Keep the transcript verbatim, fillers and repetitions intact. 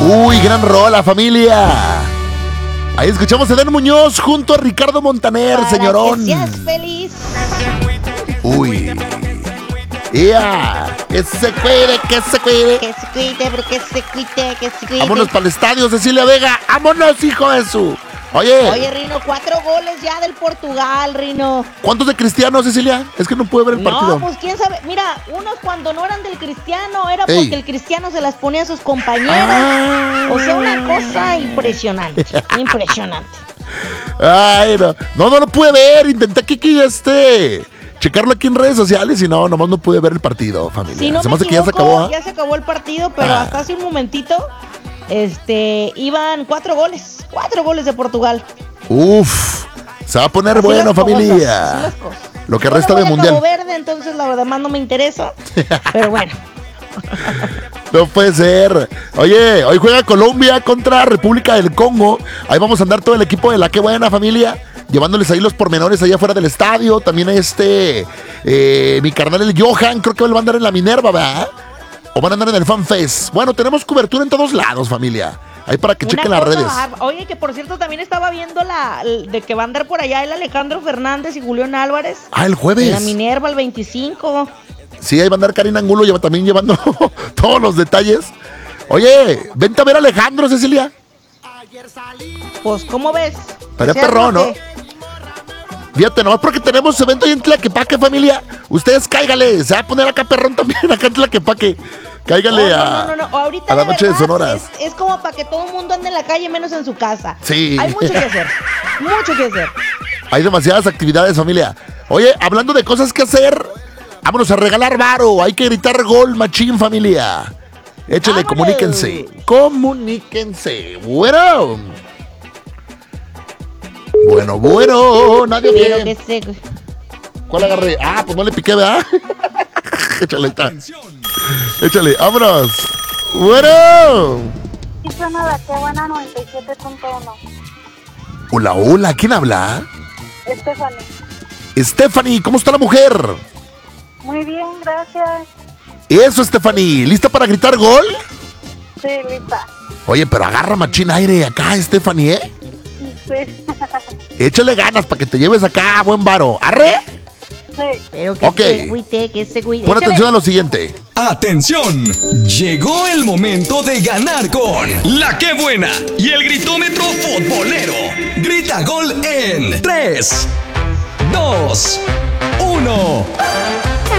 Uy, gran rola, familia. Ahí escuchamos a Edén Muñoz junto a Ricardo Montaner, Para señorón. que seas feliz. Uy. ¡Ya! ¡Que se cuide, que se cuide! Que se cuide, bro, que se cuide, que se cuide. Vámonos para el estadio, Cecilia Vega. ¡Vámonos, hijo de su! Oye. Oye, Rino, cuatro goles ya del Portugal, Rino. ¿Cuántos de Cristiano, Cecilia? Es que no pude ver el partido. No, pues quién sabe. Mira, unos cuando no eran del Cristiano era porque Ey. el Cristiano se las ponía a sus compañeras. Ah. O sea, una cosa impresionante. Impresionante. Ay, no. No, no lo pude ver. Intenté aquí, aquí este... checarlo aquí en redes sociales y no, nomás no pude ver el partido, familia. Si no se me me hace que ya se equivoco, acabó, ¿eh? ya se acabó el partido, pero Ah. hasta hace un momentito, este, iban cuatro goles. Cuatro goles de Portugal. Uf, se va a poner Así bueno, las cosas, familia. así las cosas. Lo que Yo resta le de voy a mundial. Cabo Verde, entonces la verdad más no me interesa. Pero bueno. No puede ser. Oye, hoy juega Colombia contra República del Congo. Ahí vamos a andar todo el equipo de la Qué Buena, familia, llevándoles ahí los pormenores allá afuera del estadio. También este, eh, mi carnal el Johan, creo que él va a andar en la Minerva, ¿verdad? O van a andar en el FanFest. Bueno, tenemos cobertura en todos lados, familia. Ahí para que Una chequen las cosa redes. bajar. Oye, que por cierto también estaba viendo la de que va a andar por allá el Alejandro Fernández y Julián Álvarez. Ah, el jueves. En la Minerva el veinticinco. Sí, ahí va a andar Karina Angulo lleva, también llevando todos los detalles. Oye, vente a ver a Alejandro, Cecilia. Pues, ¿cómo ves? Estaría O sea, perrón, ¿no? que- Fíjate, nomás porque tenemos evento ahí en Tlaquepaque, familia. Ustedes cáigale, se va a poner acá perrón también, acá en Tlaquepaque. Cáigale Oh, no, a, no, no, no. Ahorita a la de noche de verdad, Sonoras. Es, es como para que todo el mundo ande en la calle menos en su casa. Sí. Hay mucho que hacer. Mucho que hacer. Hay demasiadas actividades, familia. Oye, hablando de cosas que hacer, vámonos a regalar varo. Hay que gritar gol, machín, familia. Échale, Vámonos. comuníquense. Comuníquense. Bueno. Bueno, bueno. Nadie Pero bien. que se... ¿Cuál agarré? Ah, pues no le piqué, ¿verdad? Échale, está. Échale, vámonos. Bueno. Sí, suena la Qué Buena noventa y siete punto uno. Hola, hola. ¿Quién habla? Stephanie. Stephanie, ¿cómo está la mujer? Muy bien, gracias. Eso, Stephanie. ¿Lista para gritar gol? Sí, lista. Oye, pero agarra machín aire acá, Stephanie, ¿eh? Sí. Échale ganas para que te lleves acá, buen varo. ¿Arre? Sí. Pero que Ok. se cuide, que se cuide. Pon Échale. atención a lo siguiente. ¡Atención! Llegó el momento de ganar con La Qué Buena y el gritómetro futbolero. Grita gol en tres, dos, uno.